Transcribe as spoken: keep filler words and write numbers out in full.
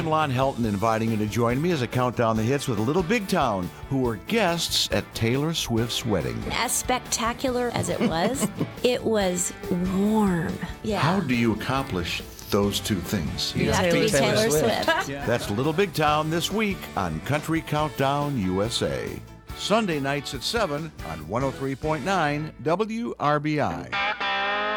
Lon Helton inviting you to join me as I count down the hits with Little Big Town, who were guests at Taylor Swift's wedding. As spectacular as it was, it was warm. Yeah. How do you accomplish those two things? You have to be Taylor, Taylor Swift. Swift. Yeah. That's Little Big Town this week on Country Countdown U S A. Sunday nights at seven on one oh three point nine W R B I.